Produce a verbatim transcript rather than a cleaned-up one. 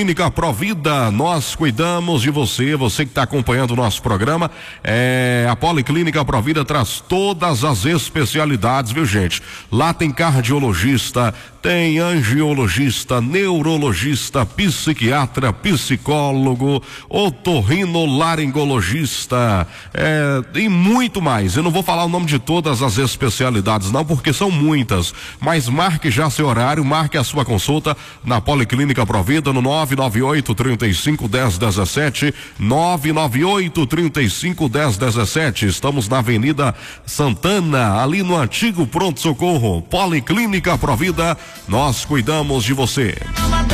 Clínica Provida, nós cuidamos de você, você que está acompanhando o nosso programa. É, a Policlínica Provida traz todas as especialidades, viu, gente? Lá tem cardiologista, tem angiologista, neurologista, psiquiatra, psicólogo, otorrinolaringologista, é, e muito mais. Eu não vou falar o nome de todas as especialidades não, porque são muitas, mas marque já seu horário, marque a sua consulta na Policlínica Provida no nove nove oito, trinta e cinco, dez, dezessete, nove nove oito, trinta e cinco, dez, dezessete. Estamos na Avenida Santana, ali no antigo pronto-socorro. Policlínica Provida, nós cuidamos de você.